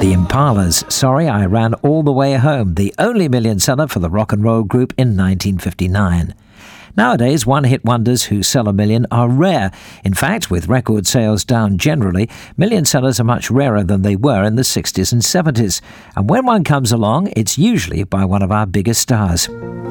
The Impalas, Sorry I Ran All the Way Home, the only million seller for the rock and roll group in 1959. Nowadays, one-hit wonders who sell a million are rare. In fact, with record sales down generally, million sellers are much rarer than they were in the 60s and 70s. And when one comes along, it's usually by one of our biggest stars.